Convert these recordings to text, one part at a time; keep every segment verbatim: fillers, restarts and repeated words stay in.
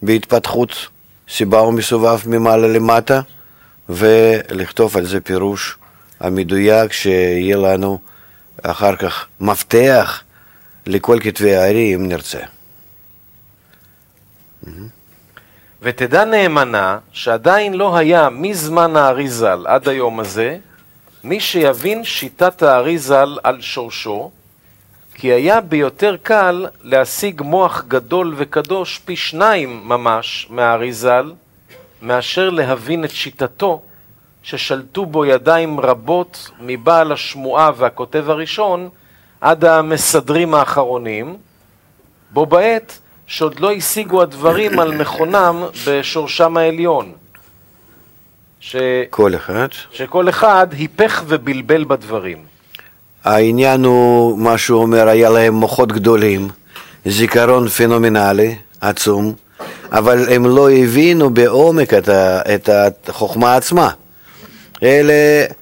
בהתפתחות, סיבה ומסובב ממעלה למטה, ולכתוב על זה פירוש המדויק שיהיה לנו אחר כך מפתח לכל כתבי הארי אם נרצה. ותדע נאמנה שעדיין לא היה מזמן האריזל עד היום הזה מי שיבין שיטת האריזל על שורשו, כי היה ביותר קל להשיג מוח גדול וקדוש פי שניים ממש מהאריזל, מאשר להבין את שיטתו, ששלטו בו ידיים רבות מבעל השמועה והכותב הראשון עד המסדרים האחרונים, בו בעת שעוד לא השיגו הדברים על מכונם בשורשם העליון. ש... כל אחד. שכל אחד היפך ובלבל בדברים. העניין הוא, מה שהוא אומר, היה להם מוחות גדולים, זיכרון פנומנלי, עצום, אבל הם לא הבינו בעומק את, ה... את החוכמה עצמה. אלה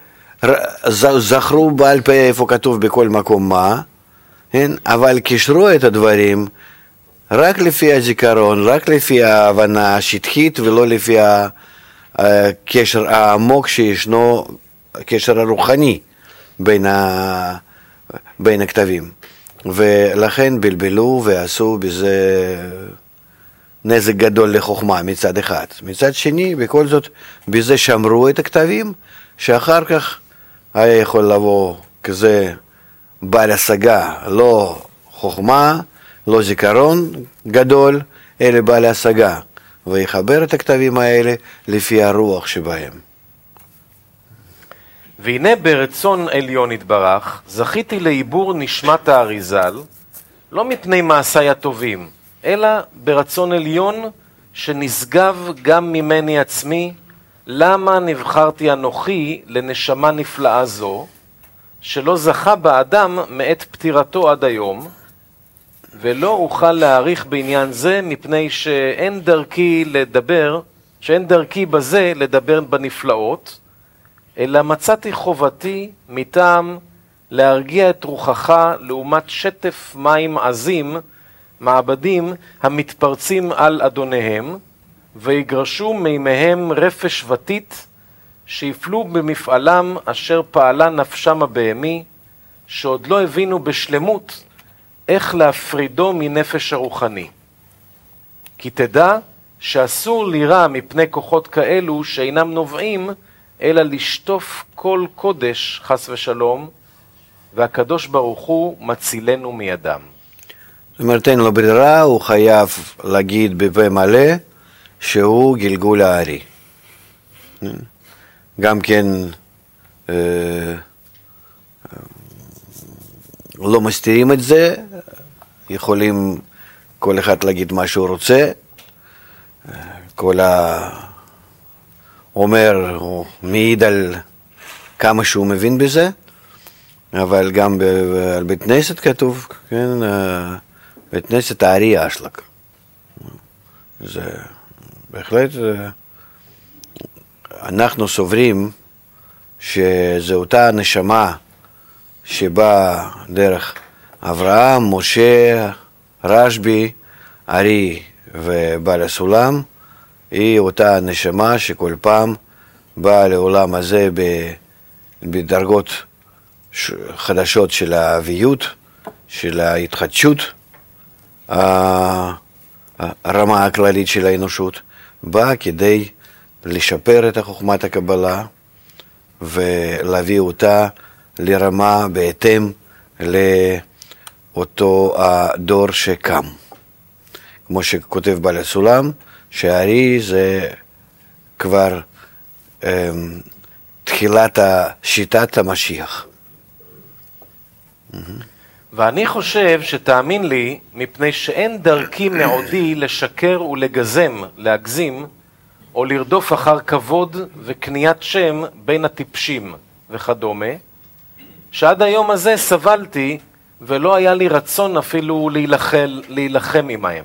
זכרו בעל פה איפה כתוב בכל מקום מה, אבל קישרו את הדברים רק לפי הזיכרון, רק לפי ההבנה השטחית, ולא לפי הקשר העמוק שישנו, הקשר הרוחני בין, ה... בין הכתבים. ולכן בלבלו ועשו בזה נזק גדול לחוכמה מצד אחד. מצד שני, בכל זאת, בזה שמרו את הכתבים, שאחר כך היה יכול לבוא כזה בעל השגה, לא חוכמה, לא זיכרון גדול, אלא בעל השגה, ויחבר את הכתבים האלה לפי הרוח שבהם. והנה ברצון עליון יתברך, זכיתי לעיבור נשמת האריזל, לא מפני מעשיי הטובים, אלא ברצון עליון שנשגב גם ממני עצמי, למה נבחרתי אנוכי לנשמה נפלאה זו, שלא זכה באדם מעת פטירתו עד היום, ולא אוכל להעריך בעניין זה מפני שאין דרכי לדבר, שאין דרכי בזה לדבר בנפלאות, אלא מצאתי חובתי מטעם להרגיע את רוחך לעומת שטף מים עזים, מעבדים המתפרצים על אדוניהם, ויגרשו מימיהם רפש ותית, שיפלו במפעלם אשר פעלה נפשם הבהמי, שעוד לא הבינו בשלמות איך להפרידו מנפש הרוחני. כי תדע שאסור לירא מפני כוחות כאלו שאינם נובעים, אלא לשטוף כל קודש חס ושלום, והקדוש ברוך הוא מצילנו מידם. זאת אומרת, אין לו ברירה, הוא חייב להגיד בפה מלא שהוא גלגול הארי. גם כן אה, לא מסתירים את זה, יכולים כל אחד להגיד מה שהוא רוצה, כל ה... אומר, הוא מעיד על כמה שהוא מבין בזה, אבל גם על בית כנסת כתוב, כן, בית כנסת הארי אשלג. זה בהחלט, אנחנו סוברים שזו אותה נשמה שבאה דרך אברהם, משה, רשב"י, ארי ובעל הסולם, היא אותה נשמה שכל פעם באה לעולם הזה בדרגות חדשות של האביות, של ההתחדשות, הרמה הכללית של האנושות, באה כדי לשפר את חוכמת הקבלה ולהביא אותה לרמה בהתאם לאותו הדור שקם. כמו שכותב בעל הסולם, שהארי זה כבר אה, תחילת שיטת המשיח. ואני חושב שתאמין לי, מפני שאין דרכי מעודי לשקר ולגזם, להגזים, או לרדוף אחר כבוד וקניית שם בין הטיפשים וכדומה, שעד היום הזה סבלתי ולא היה לי רצון אפילו להילחל, להילחם עמהם.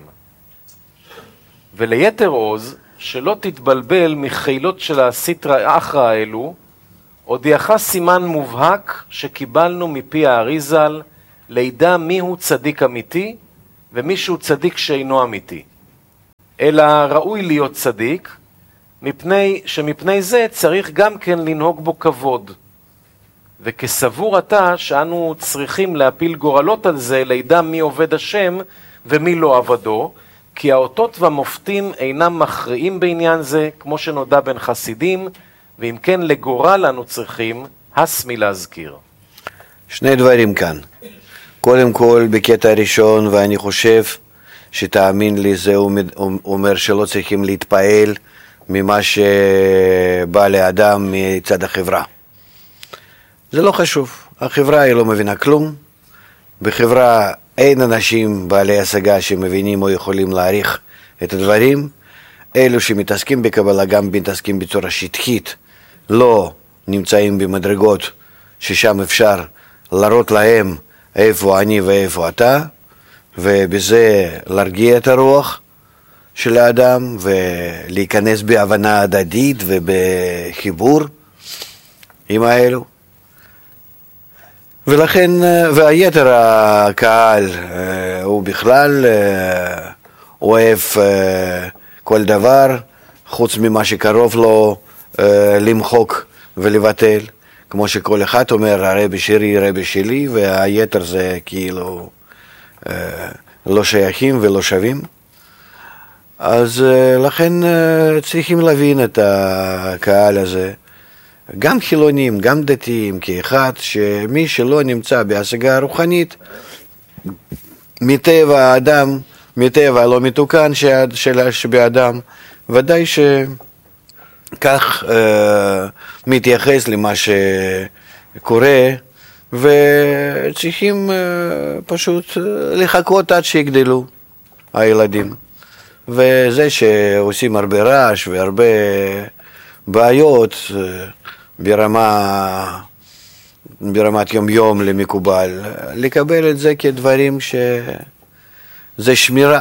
וליתר עוז, שלא תתבלבל מחילות של הסטרא אחרא האלו, הודיעך סימן מובהק שקיבלנו מפי האריזל, לידע מיהו צדיק אמיתי ומישהו צדיק שאינו אמיתי. אלא ראוי להיות צדיק, מפני שמפני זה צריך גם כן לנהוג בו כבוד. וכסבור אתה שאנו צריכים להפיל גורלות על זה, לידע מי עובד השם ומי לא עבדו, כי האותות והמופתים אינם מכריעים בעניין זה, כמו שנודע בין חסידים, ואם כן לגורל אנו צריכים, הס מלהזכיר. שני דברים כאן. קודם כל, בקטע הראשון, ואני חושב שתאמין לי, זה אומר שלא צריכים להתפעל ממה שבא לאדם מצד החברה. זה לא חשוב. החברה היא לא מבינה כלום. בחברה אין אנשים בעלי השגה שמבינים או יכולים להעריך את הדברים. אלו שמתעסקים בקבלה גם מתעסקים בצורה שטחית, לא נמצאים במדרגות ששם אפשר להראות להם איפה אני ואיפה אתה, ובזה להרגיע את הרוח של האדם ולהיכנס בהבנה הדדית ובחיבור עם האלו. ולכן, והיתר הקהל הוא בכלל אוהב כל דבר חוץ ממה שקרוב לו למחוק ולבטל, כמו שכל אחד אומר, הרבי שלי, רבי שלי, והיתר זה כאילו לא שייכים ולא שווים. אז לכן צריכים להבין את הקהל הזה, גם חילונים, גם דתיים, כאחד, שמי שלא נמצא בהשגה רוחנית, מטבע האדם, מטבע הלא מתוקן שבאדם, ודאי שכך אה, מתייחס למה שקורה, וצריכים אה, פשוט לחכות עד שיגדלו הילדים. וזה שעושים הרבה רעש והרבה בעיות ברמה, ברמת יום יום למקובל, לקבל את זה כדברים שזה שמירה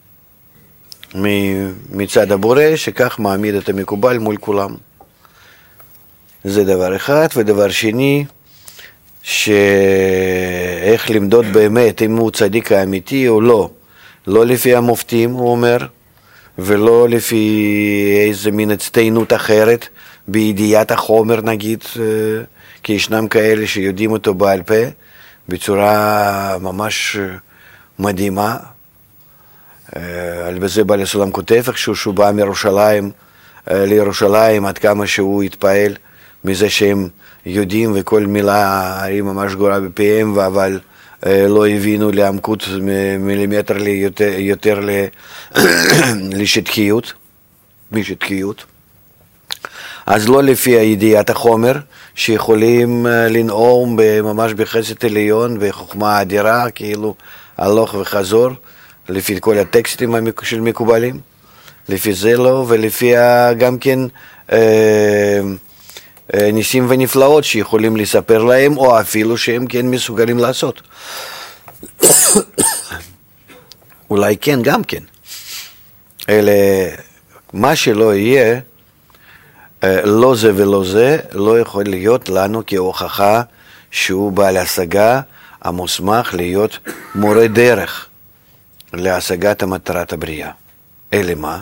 מצד הבורא, שכך מעמיד את המקובל מול כולם. זה דבר אחד. ודבר שני, שאיך למדוד באמת אם הוא צדיק האמיתי או לא. לא לפי המופתים, הוא אומר, ולא לפי איזה מין הצטיינות אחרת, בידיעת החומר נגיד, כי ישנם כאלה שיודעים אותו בעל פה, בצורה ממש מדהימה. על בזה בעל הסולם כותב, איכשהו שהוא בא מירושלים לירושלים, עד כמה שהוא התפעל מזה שהם יודעים, וכל מילה היא ממש גורה בפיהם, אבל לא הבינו לעמקות מילימטר יותר, יותר לשטחיות, משטחיות. אז לא לפי ידיעת החומר, שיכולים לנאום ממש בחסד עליון, בחוכמה אדירה, כאילו הלוך וחזור, לפי כל הטקסטים של מקובלים, לפי זה לא, ולפי גם כן אה, אה, ניסים ונפלאות שיכולים לספר להם, או אפילו שהם כן מסוגלים לעשות. אולי כן, גם כן. אלה, מה שלא יהיה, לא זה ולא זה, לא יכול להיות לנו כהוכחה שהוא בעל השגה המוסמך להיות מורה דרך להשגת המטרת הבריאה. אלה מה?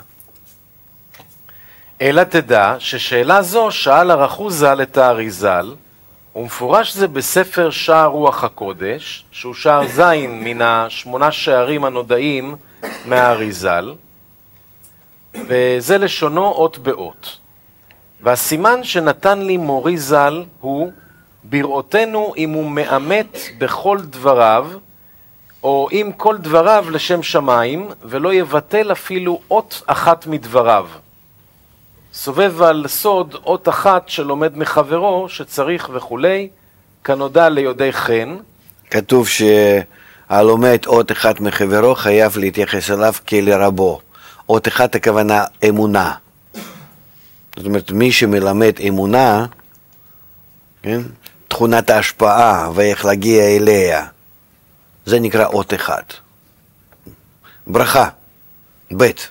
אלא תדע ששאלה זו שאל הרחו ז"ל את האריז"ל, ומפורש זה בספר שער רוח הקודש, שהוא שער זין מן השמונה שערים הנודעים מהאריז"ל, וזה לשונו אות באות. והסימן שנתן לי מורי ז"ל הוא בראותנו אם הוא מאמת בכל דבריו, או אם כל דבריו לשם שמיים, ולא יבטל אפילו אות אחת מדבריו. סובב על סוד אות אחת שלומד מחברו שצריך וכולי, כנודע ליודעי חן. כתוב שהלומד אות אחת מחברו חייב להתייחס אליו כלרבו. אות אחת הכוונה אמונה. זאת אומרת, מי שמלמד אמונה, כן? תכונת ההשפעה ואיך להגיע אליה, זה נקרא אות אחד. ברכה, בית.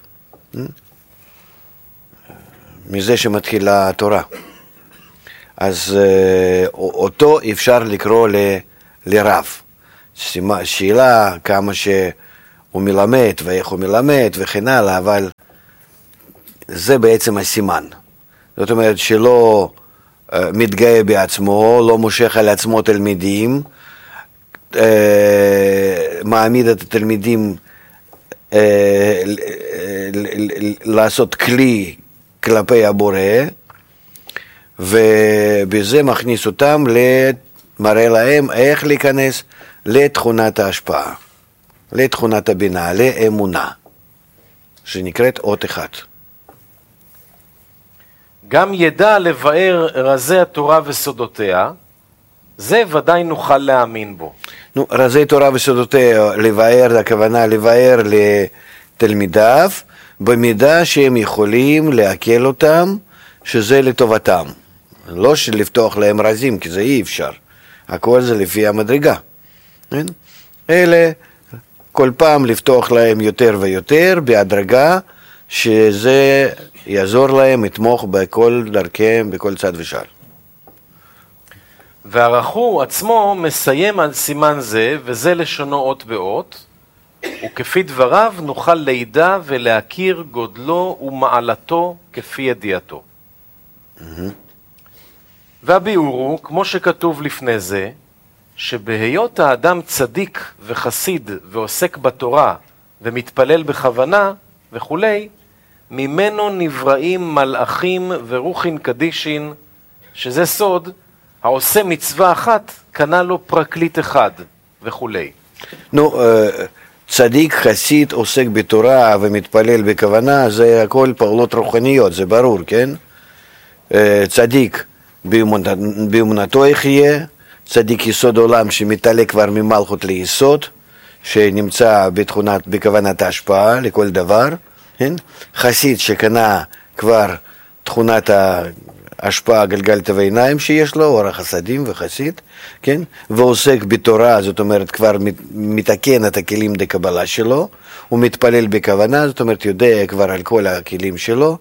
מזה שמתחילה התורה. אז אותו אפשר לקרוא ל, לרב. שאלה כמה שהוא מלמד ואיך הוא מלמד וכן הלאה, אבל זה בעצם הסימן. זאת אומרת שלא uh, מתגאה בעצמו, לא מושך על עצמו תלמידים, uh, מעמיד את התלמידים uh, לעשות כלי כלפי הבורא, ובזה מכניס אותם, מראה להם איך להיכנס לתכונת ההשפעה, לתכונת הבינה, לאמונה, שנקראת אות אחד. גם ידע לבאר רזי התורה וסודותיה, זה ודאי נוכל להאמין בו. נו, רזי תורה וסודותיה, לבאר, הכוונה לבאר לתלמידיו, במידה שהם יכולים להקל אותם, שזה לטובתם. לא לפתוח להם רזים, כי זה אי אפשר. הכל זה לפי המדרגה. אלה, כל פעם לפתוח להם יותר ויותר, בהדרגה, שזה יעזור להם, יתמוך בכל דרכם, בכל צד ושער. והרחו עצמו מסיים על סימן זה, וזה לשונו אות באות, וכפי דבריו נוכל לידע ולהכיר גודלו ומעלתו כפי ידיעתו. והביאור הוא, כמו שכתוב לפני זה, שבהיות האדם צדיק וחסיד ועוסק בתורה ומתפלל בכוונה וכולי, ממנו נבראים מלאכים ורוחין קדישין, שזה סוד, העושה מצווה אחת קנה לו פרקליט אחד וכולי. נו, צדיק, חסיד, עוסק בתורה ומתפלל בכוונה, זה הכל פעולות רוחניות, זה ברור, כן? צדיק באמונתו יחיה, צדיק יסוד עולם שמתעלה כבר ממלכות ליסוד, שנמצא בתכונת, בכוונת ההשפעה לכל דבר, כן? חסיד שקנה כבר תכונת ההשפעה גלגלת ועיניים שיש לו, אור החסדים וחסיד, כן? ועוסק בתורה, זאת אומרת כבר מתקן את הכלים דקבלה שלו, הוא מתפלל בכוונה, זאת אומרת יודע כבר על כל הכלים שלו,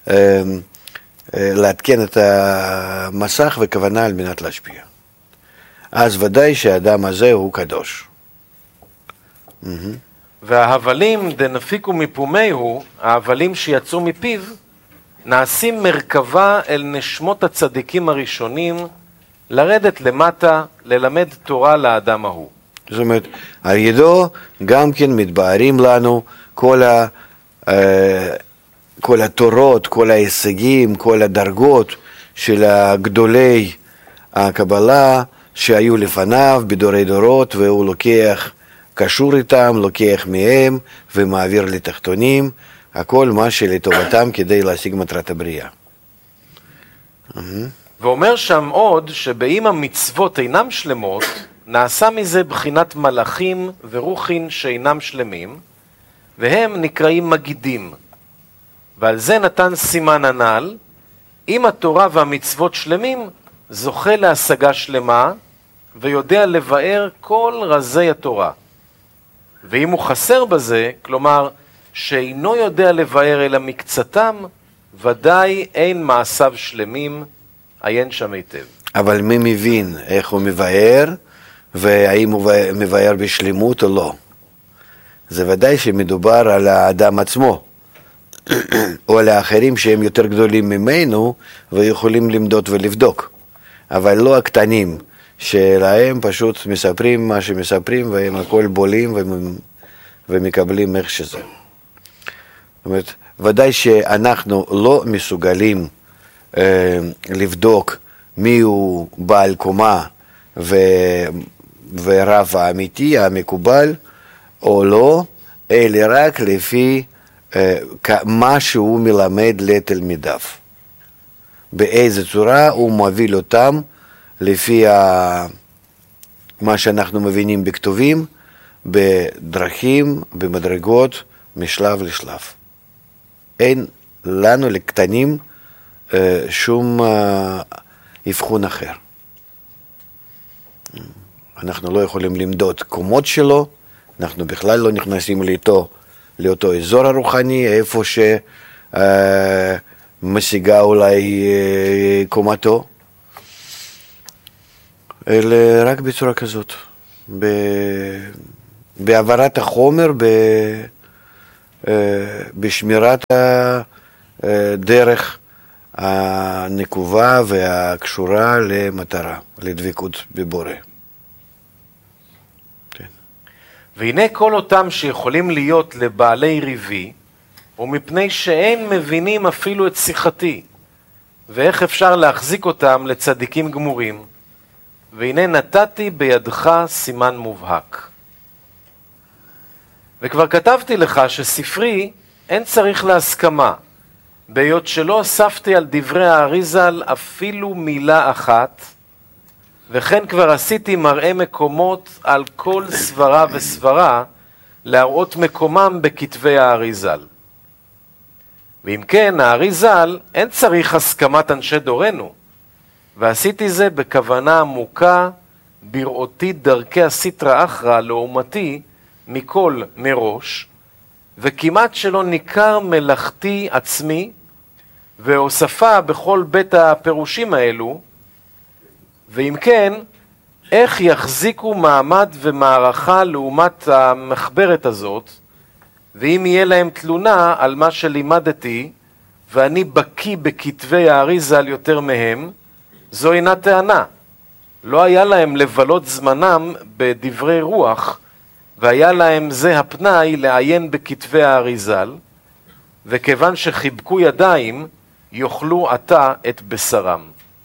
להתקן את המסך וכוונה על מנת להשפיע. אז ודאי שהאדם הזה הוא קדוש. וההבלים דנפיקו מפומיהו, ההבלים שיצאו מפיו, נעשים מרכבה אל נשמות הצדיקים הראשונים, לרדת למטה, ללמד תורה לאדם ההוא. זאת אומרת, על ידו גם כן מתבהרים לנו כל, ה, כל התורות, כל ההישגים, כל הדרגות של גדולי הקבלה שהיו לפניו בדורי דורות, והוא לוקח, קשור איתם, לוקח מהם ומעביר לתחתונים, הכל מה שלטובתם כדי להשיג מטרת הבריאה. ואומר שם עוד שבאם המצוות אינם שלמות, נעשה מזה בחינת מלאכים ורוחין שאינם שלמים, והם נקראים מגידים. ועל זה נתן סימן הנ"ל, אם התורה והמצוות שלמים, זוכה להשגה שלמה, ויודע לבאר כל רזי התורה. ואם הוא חסר בזה, כלומר, שאינו יודע לבאר אלא מקצתם, ודאי אין מעשיו שלמים, עיין שם היטב. אבל מי מבין איך הוא מבאר, והאם הוא מבאר בשלמות או לא? זה ודאי שמדובר על האדם עצמו, או על האחרים שהם יותר גדולים ממנו, ויכולים למדוד ולבדוק. אבל לא הקטנים, שלהם פשוט מספרים מה שמספרים, והם הכל בולים ומקבלים איך שזה. זאת אומרת, ודאי שאנחנו לא מסוגלים אה, לבדוק מי הוא בעל קומה ו, ורב האמיתי, המקובל, או לא, אלא רק לפי אה, מה שהוא מלמד לתלמידיו. באיזה צורה הוא מוביל אותם לפי ה... מה שאנחנו מבינים בכתובים, בדרכים, במדרגות, משלב לשלב. אין לנו לקטנים שום אבחון אחר. אנחנו לא יכולים למדוד קומות שלו, אנחנו בכלל לא נכנסים לאותו, לאותו אזור הרוחני, איפה שמשיגה אולי קומתו, אלא רק בצורה כזאת, בהעברת החומר, בשמירת דרך הנקובה והקשורה למטרה, לדבקות בבורא. כן. והנה כל אותם שיכולים להיות לבעלי ריבי, ומפני שאין מבינים אפילו את שיחתי, ואיך אפשר להחזיק אותם לצדיקים גמורים, והנה נתתי בידך סימן מובהק. וכבר כתבתי לך שספרי אין צריך להסכמה, בהיות שלא הוספתי על דברי האריזל אפילו מילה אחת, וכן כבר עשיתי מראה מקומות על כל סברה וסברה, להראות מקומם בכתבי האריזל. ואם כן, האריזל אין צריך הסכמת אנשי דורנו, ועשיתי זה בכוונה עמוקה, בראותי דרכי הסטרא אחרא לעומתי מכל מראש, וכמעט שלא ניכר מלאכתי עצמי, והוספה בכל בית הפירושים האלו, ואם כן, איך יחזיקו מעמד ומערכה לעומת המחברת הזאת, ואם יהיה להם תלונה על מה שלימדתי, ואני בקי בכתבי האריזל יותר מהם, זו אינה טענה. לא היה להם לבלות זמנם בדברי רוח, והיה להם זה הפנאי לעיין בכתבי האריזל, וכיוון שחיבקו ידיים, יאכלו עתה את בשרם.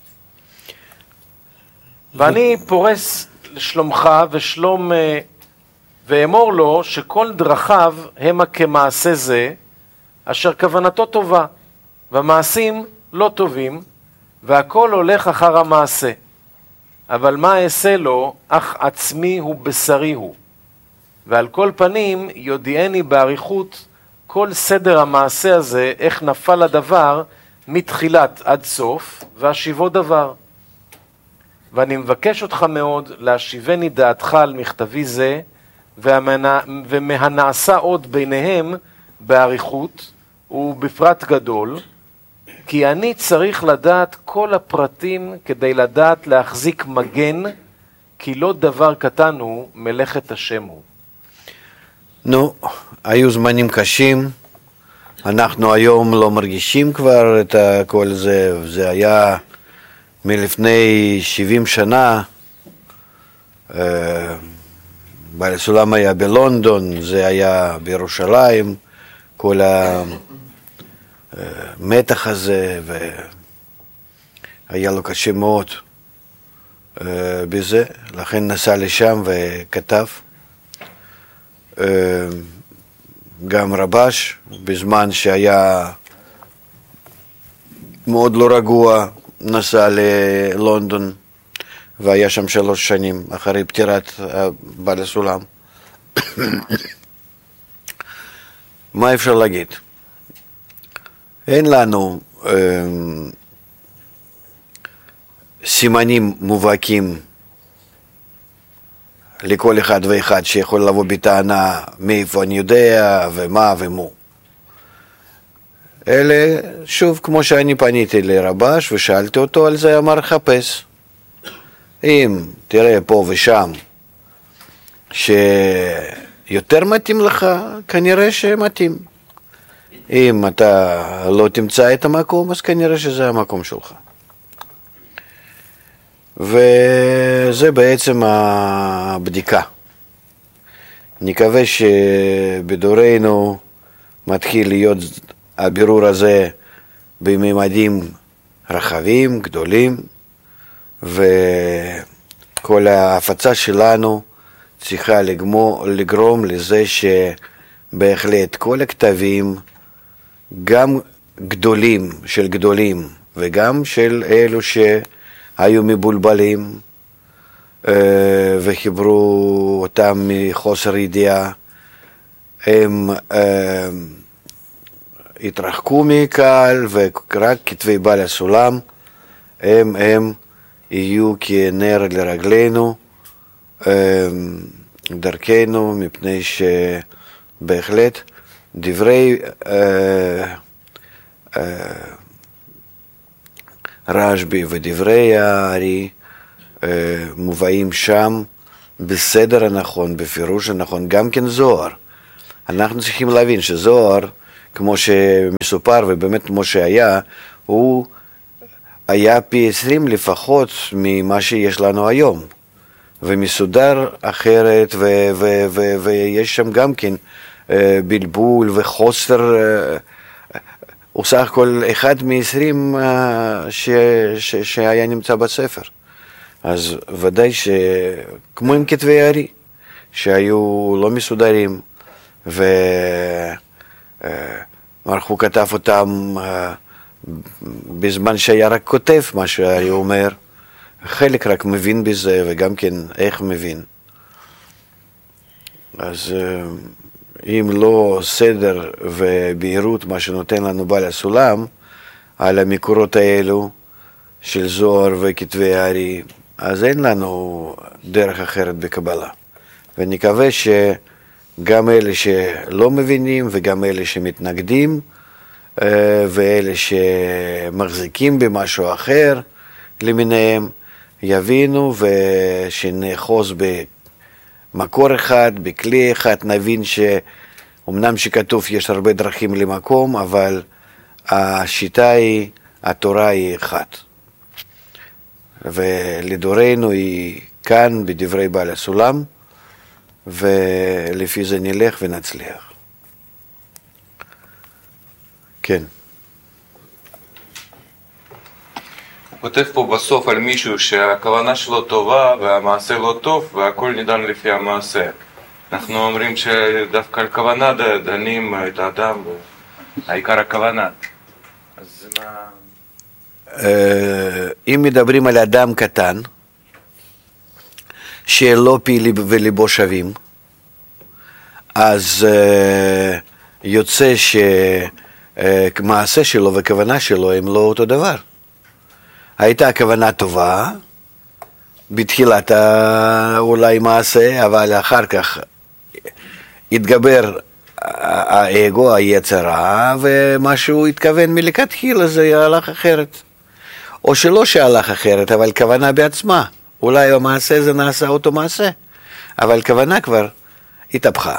ואני פורס לשלומך ושלום, ואמור לו שכל דרכיו המה כמעשה זה, אשר כוונתו טובה, והמעשים לא טובים, והכל הולך אחר המעשה. אבל מה אעשה לו, אך עצמי הוא בשרי הוא. ועל כל פנים יודיעני בעריכות כל סדר המעשה הזה, איך נפל הדבר מתחילת עד סוף, והשיבו דבר. ואני מבקש אותך מאוד להשיבני דעתך על מכתבי זה, ומהנעשה עוד ביניהם בעריכות ובפרט גדול, כי אני צריך לדעת כל הפרטים כדי לדעת להחזיק מגן, כי לא דבר קטן הוא, מלאכת השם הוא. נו, היו זמנים קשים, אנחנו היום לא מרגישים כבר את כל זה, זה היה מלפני שבעים שנה, בעל הסולם היה בלונדון, זה היה בירושלים, כל המתח הזה, והיה לו קשה מאוד בזה, לכן נסע לשם וכתב. גם רבש, בזמן שהיה מאוד לא רגוע, נסע ללונדון, והיה שם שלוש שנים אחרי פטירת בעל הסולם. מה אפשר להגיד? אין לנו אה, סימנים מובהקים לכל אחד ואחד שיכול לבוא בטענה מאיפה אני יודע ומה ומו. אלה, שוב, כמו שאני פניתי לרבש ושאלתי אותו על זה, אמר חפש. אם תראה פה ושם שיותר מתאים לך, כנראה שמתאים. אם אתה לא תמצא את המקום, אז כנראה שזה המקום שלך. וזה בעצם הבדיקה. נקווה שבדורנו מתחיל להיות הבירור הזה בממדים רחבים, גדולים, וכל ההפצה שלנו צריכה לגמור, לגרום לזה שבהחלט כל הכתבים, גם גדולים של גדולים וגם של אלו שהיו מבולבלים וחיברו אותם מחוסר ידיעה, הם התרחקו מקהל, ורק כתבי בעל הסולם הם, הם יהיו כנר לרגלינו, דרכנו, מפני שבהחלט דברי אה, אה, רשב"י ודברי הארי אה, מובאים שם בסדר הנכון, בפירוש הנכון, גם כן זוהר. אנחנו צריכים להבין שזוהר, כמו שמסופר ובאמת כמו שהיה, הוא היה פי עשרים לפחות ממה שיש לנו היום, ומסודר אחרת, ו- ו- ו- ויש שם גם כן בלבול וחוסר, הוא סך הכל אחד מ-עשרים ש- ש- שהיה נמצא בספר. אז ודאי שכמו עם כתבי הארי, שהיו לא מסודרים, ומרחו כתב אותם בזמן שהיה רק כותב מה שהארי אומר, חלק רק מבין בזה, וגם כן איך מבין. אז אם לא סדר ובהירות מה שנותן לנו בעל הסולם על המקורות האלו של זוהר וכתבי הארי, אז אין לנו דרך אחרת בקבלה. ונקווה שגם אלה שלא מבינים וגם אלה שמתנגדים ואלה שמחזיקים במשהו אחר למיניהם יבינו, ושנאחוז במקור אחד, בכלי אחד, נבין שאומנם שכתוב יש הרבה דרכים למקום, אבל השיטה היא, התורה היא אחת. ולדורנו היא כאן בדברי בעל הסולם, ולפי זה נלך ונצליח. כן. הוא כותב פה בסוף על מישהו שהכוונה שלו טובה והמעשה לא טוב והכל נידון לפי המעשה. אנחנו אומרים שדווקא על כוונה דנים את האדם, העיקר הכוונה. אז מה... אם מדברים על אדם קטן, שלא פי וליבו שווים, אז יוצא שמעשה שלו וכוונה שלו הם לא אותו דבר. הייתה כוונה טובה, בתחילת אולי מעשה, אבל אחר כך התגבר האגו, היצרה, ומה שהוא התכוון מלכתחילה זה הלך אחרת. או שלא שהלך אחרת, אבל כוונה בעצמה. אולי המעשה זה נעשה אותו מעשה, אבל כוונה כבר התהפכה.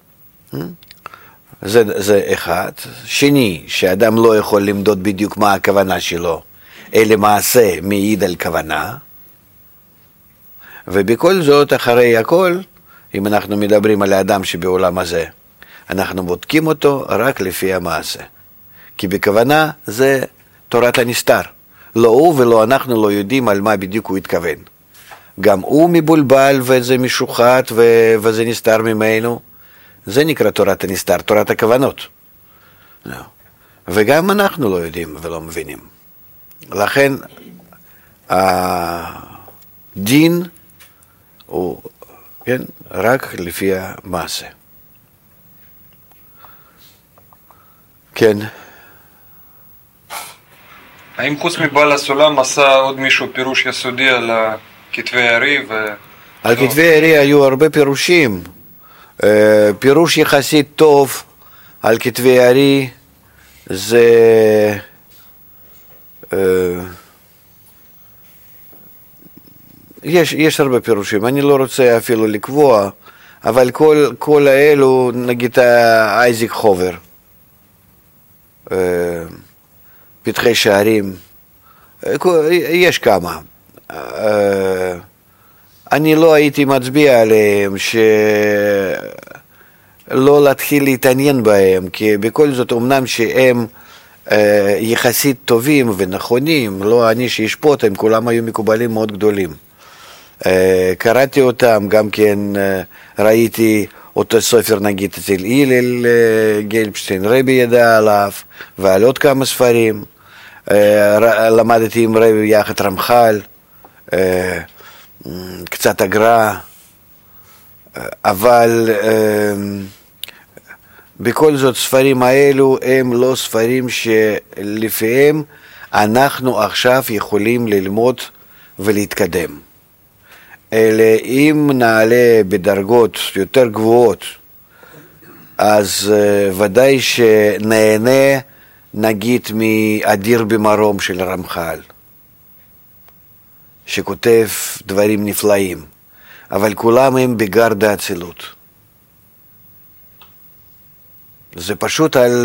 זה, זה אחד. שני, שאדם לא יכול למדוד בדיוק מה הכוונה שלו, אלא מעשה מעיד על כוונה. ובכל זאת, אחרי הכל, אם אנחנו מדברים על האדם שבעולם הזה, אנחנו בודקים אותו רק לפי המעשה. כי בכוונה זה תורת הנסתר. לא הוא ולא אנחנו לא יודעים על מה בדיוק הוא התכוון. גם הוא מבולבל וזה משוחט ו- וזה נסתר ממנו. זה נקרא תורת הנסתר, תורת הכוונות. וגם אנחנו לא יודעים ולא מבינים. לכן הדין הוא, כן, רק לפי המעשה. כן. האם חוץ מבעל הסולם עשה עוד מישהו פירוש יסודי על כתבי הארי? ו... על כתבי הארי היו הרבה פירושים. פירוש יחסית טוב על כתבי הארי זה יש, יש הרבה פירושים, אני לא רוצה אפילו לקבוע, אבל כל, כל האלו, נגיד אייזיק חובר, פתחי שערים, יש כמה. אני לא הייתי מצביע עליהם שלא להתחיל להתעניין בהם, כי בכל זאת אמנם שהם יחסית טובים ונכונים, לא אני שישפוט, הם כולם היו מקובלים מאוד גדולים. קראתי אותם, גם כן ראיתי אותו סופר נגיד אצל הלל גלבשטיין, רבי ידע עליו, ועל עוד כמה ספרים. למדתי עם רבי יחד רמח"ל, קצת הגר"א, אבל בכל זאת ספרים האלו הם לא ספרים שלפיהם אנחנו עכשיו יכולים ללמוד ולהתקדם. אלא אם נעלה בדרגות יותר גבוהות, אז ודאי שנהנה נגיד מאדיר במרום של רמח"ל, שכותב דברים נפלאים, אבל כולם הם בגרד האצילות. זה פשוט על,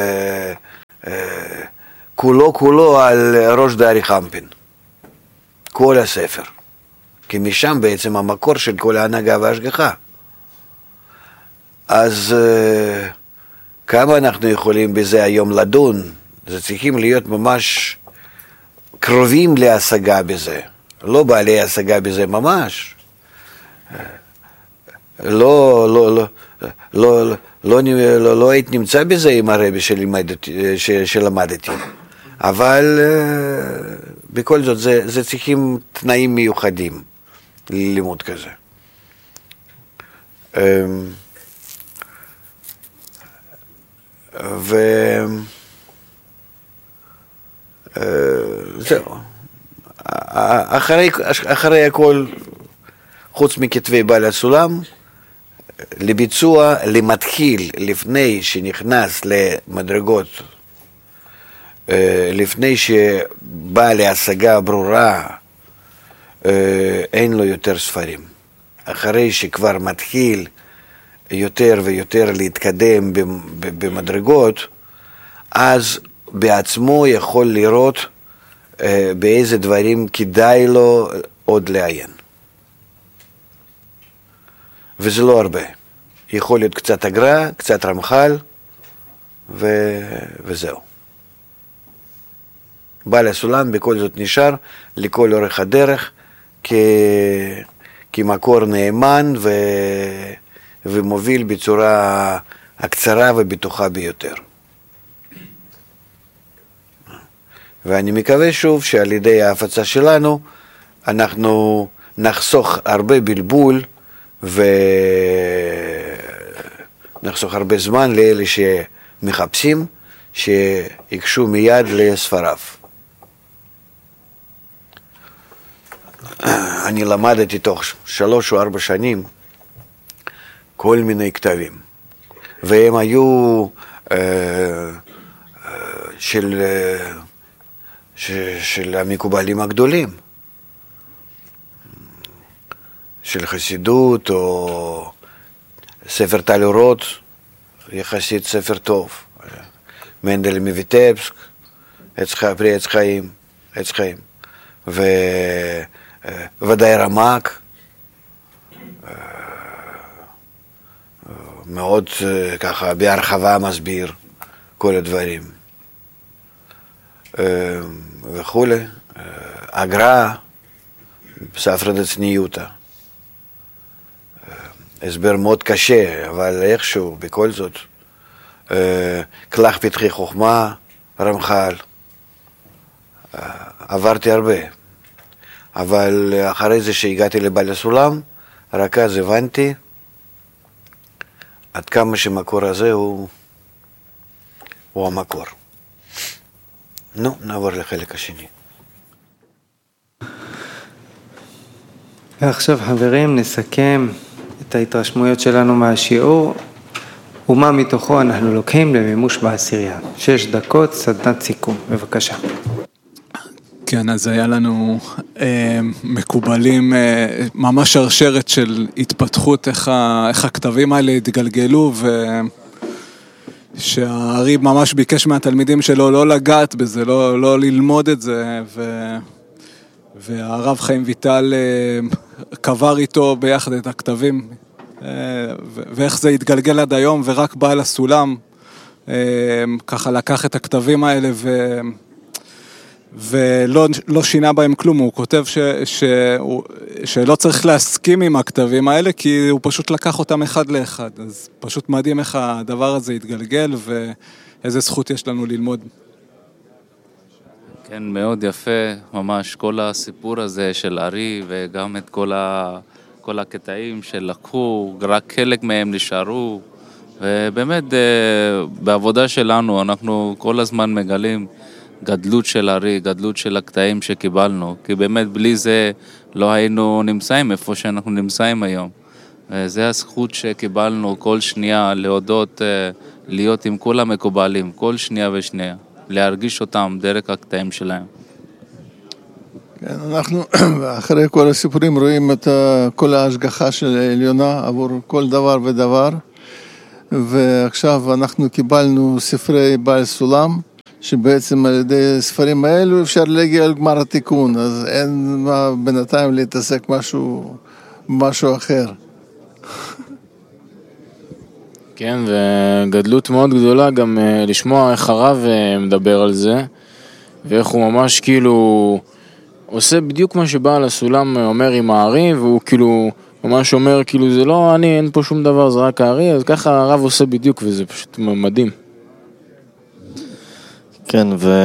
כולו כולו על ראש דארי חמפין, כל הספר, כי משם בעצם המקור של כל ההנהגה וההשגחה. אז כמה אנחנו יכולים בזה היום לדון? זה צריכים להיות ממש קרובים להשגה בזה, לא בעלי השגה בזה ממש. לא, לא, לא, לא, לא, לא, לא היית נמצא בזה עם הרבי שלמדתי, שלמדתי. אבל בכל זאת זה, זה צריכים תנאים מיוחדים ללימוד כזה. וזהו. אחרי, אחרי הכל, חוץ מכתבי בעל הסולם, לביצוע, למתחיל, לפני שנכנס למדרגות, לפני שבא להשגה ברורה, אין לו יותר ספרים. אחרי שכבר מתחיל יותר ויותר להתקדם במדרגות, אז בעצמו יכול לראות באיזה דברים כדאי לו עוד לעיין. וזה לא הרבה. יכול להיות קצת אגרה, קצת רמח"ל, ו... וזהו. בעל הסולם בכל זאת נשאר לכל אורך הדרך כ... כמקור נאמן ו... ומוביל בצורה הקצרה ובטוחה ביותר. ואני מקווה שוב שעל ידי ההפצה שלנו אנחנו נחסוך הרבה בלבול ונחסוך הרבה זמן לאלה שמחפשים, שיקשו מיד לספריו. אני למדתי תוך שלוש או ארבע שנים כל מיני כתבים, והם היו אה, אה, של, אה, ש, של המקובלים הגדולים, של חסידות, או ספר טל אורות, יחסית ספר טוב, מנדל מויטבסק, עץ חיים, פרי עץ חיים, עץ חיים, וודאי רמ"ק, מאוד ככה בהרחבה מסביר כל הדברים וכו'. אגרה, ספרא דצניותא, הסבר מאוד קשה, אבל איכשהו בכל זאת, כלך פתחי חוכמה, רמח"ל, עברתי הרבה, אבל אחרי זה שהגעתי לבעל הסולם, רק אז הבנתי עד כמה שמקור הזה הוא, הוא המקור. נו, נעבור לחלק השני. ועכשיו חברים נסכם את ההתרשמויות שלנו מהשיעור, ומה מתוכו אנחנו לוקחים למימוש בעשירייה. שש דקות, סדנת סיכום, בבקשה. כן, אז היה לנו אה, מקובלים, אה, ממש שרשרת של התפתחות, איך, ה, איך הכתבים האלה התגלגלו, ושהארי ממש ביקש מהתלמידים שלו לא לגעת בזה, לא, לא ללמוד את זה, ו, והרב חיים ויטל אה, קבר איתו ביחד את הכתבים, אה, ו, ואיך זה התגלגל עד היום, ורק בעל הסולם, אה, ככה לקח את הכתבים האלה ו... ולא לא שינה בהם כלום. הוא כותב ש, ש, שלא צריך להסכים עם הכתבים האלה, כי הוא פשוט לקח אותם אחד לאחד. אז פשוט מדהים איך הדבר הזה התגלגל, ואיזה זכות יש לנו ללמוד. כן, מאוד יפה, ממש כל הסיפור הזה של ארי, וגם את כל, ה, כל הקטעים שלקחו, רק חלק מהם נשארו, ובאמת בעבודה שלנו אנחנו כל הזמן מגלים גדלות של ארי, גדלות של הקטעים שקיבלנו, כי באמת בלי זה לא היינו נמצאים איפה שאנחנו נמצאים היום. וזה הזכות שקיבלנו כל שנייה להודות, להיות עם כל המקובלים, כל שנייה ושנייה, להרגיש אותם דרך הקטעים שלהם. כן, אנחנו אחרי כל הסיפורים רואים את כל ההשגחה של העליונה עבור כל דבר ודבר, ועכשיו אנחנו קיבלנו ספרי בעל סולם, שבעצם על ידי ספרים האלו אפשר להגיע לגמר התיקון, אז אין מה בינתיים להתעסק משהו, משהו אחר. כן, וגדלות מאוד גדולה גם לשמוע איך הרב מדבר על זה, ואיך הוא ממש כאילו עושה בדיוק מה שבעל הסולם אומר עם הארי, והוא כאילו ממש אומר כאילו זה לא אני, אין פה שום דבר, זה רק הארי, אז ככה הרב עושה בדיוק, וזה פשוט מדהים. כן,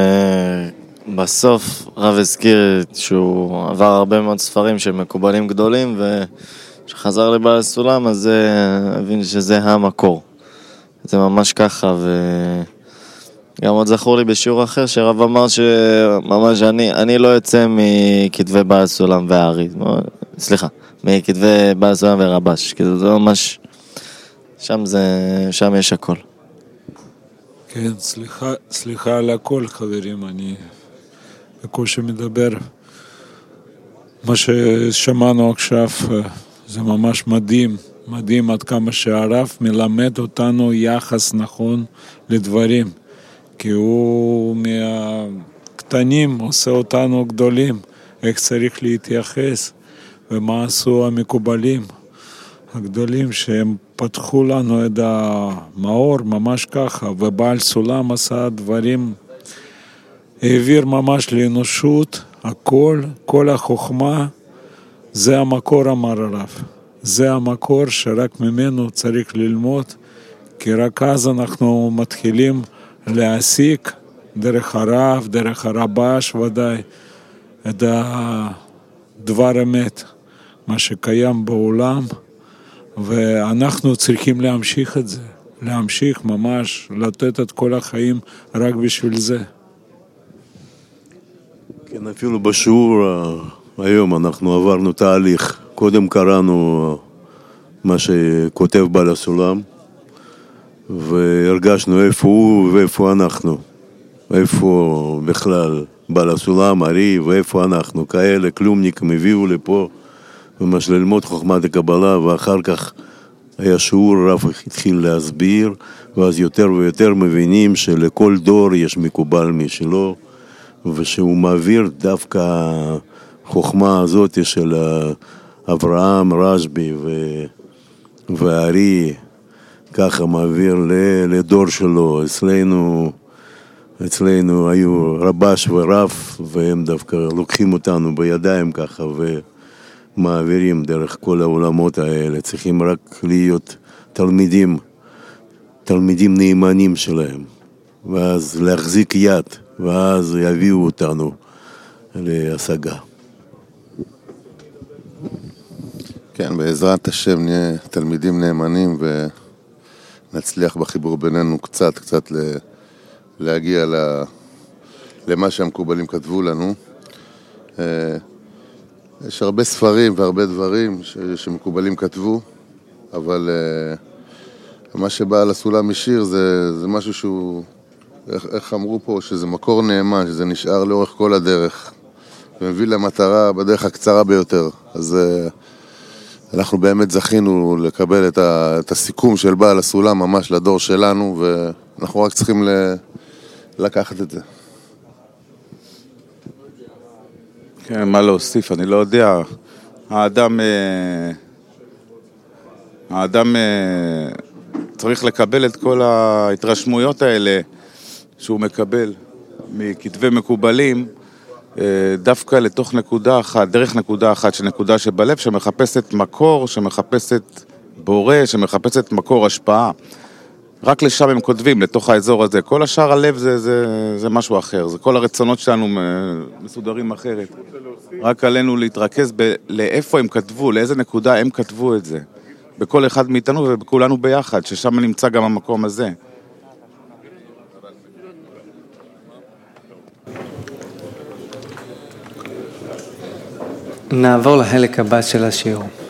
ובסוף רב הזכיר שהוא עבר הרבה מאוד ספרים של מקובלים גדולים, וכשחזר לבעל הסולם, אז הבין שזה המקור. זה ממש ככה, וגם עוד זכור לי בשיעור אחר, שרב אמר שממש אני, אני לא יוצא מכתבי בעל הסולם והארי, סליחה, מכתבי בעל הסולם ורבש, כאילו זה ממש, שם זה, שם יש הכל. כן, סליחה, סליחה על הכל חברים, אני בקושי מדבר. מה ששמענו עכשיו זה ממש מדהים, מדהים עד כמה שהרב מלמד אותנו יחס נכון לדברים, כי הוא מהקטנים עושה אותנו גדולים, איך צריך להתייחס ומה עשו המקובלים הגדולים שהם פתחו לנו את המאור ממש ככה, ובעל סולם עשה דברים, העביר ממש לאנושות, הכל, כל החוכמה, זה המקור אמר הרב. זה המקור שרק ממנו צריך ללמוד, כי רק אז אנחנו מתחילים להסיק דרך הרב, דרך הרבש ודאי, את הדבר אמת, מה שקיים בעולם, ואנחנו צריכים להמשיך את זה, להמשיך ממש, לתת את כל החיים רק בשביל זה. כן, אפילו בשיעור היום אנחנו עברנו תהליך. קודם קראנו מה שכותב בעל הסולם, והרגשנו איפה הוא ואיפה אנחנו. איפה בכלל בעל הסולם, ארי, ואיפה אנחנו. כאלה כלומניקים הביאו לפה, ממש ללמוד חוכמת הקבלה, ואחר כך היה שיעור, רב התחיל להסביר, ואז יותר ויותר מבינים שלכל דור יש מקובל משלו, ושהוא מעביר דווקא החוכמה הזאת של אברהם, רשב"י והארי, ככה מעביר לדור שלו. אצלנו, אצלנו היו רבש ורב, והם דווקא לוקחים אותנו בידיים ככה, ומעבירים דרך כל העולמות האלה. צריכים רק להיות תלמידים, תלמידים נאמנים שלהם, ואז להחזיק יד, ואז יביאו אותנו להשגה. כן, בעזרת השם נהיה תלמידים נאמנים ונצליח בחיבור בינינו קצת, קצת להגיע למה שהמקובלים כתבו לנו. יש הרבה ספרים והרבה דברים שמקובלים כתבו, אבל מה שבעל הסולם השאיר זה, זה משהו שהוא, איך, איך אמרו פה, שזה מקור נאמן, שזה נשאר לאורך כל הדרך, ומביא למטרה בדרך הקצרה ביותר. אז אנחנו באמת זכינו לקבל את, ה, את הסיכום של בעל הסולם ממש לדור שלנו, ואנחנו רק צריכים ל, לקחת את זה. כן, מה להוסיף? אני לא יודע. האדם, האדם צריך לקבל את כל ההתרשמויות האלה שהוא מקבל מכתבי מקובלים, דווקא לתוך נקודה אחת, דרך נקודה אחת, שנקודה שבלב, שמחפשת מקור, שמחפשת בורא, שמחפשת מקור השפעה. רק לשם הם כותבים, לתוך האזור הזה. כל השאר הלב זה, זה, זה משהו אחר. זה כל הרצונות שלנו מסודרים אחרת. רק עלינו להתרכז ב- לאיפה הם כתבו, לאיזה נקודה הם כתבו את זה. בכל אחד מאיתנו ובכולנו ביחד, ששם נמצא גם המקום הזה. נעבור לחלק הבא של השיעור.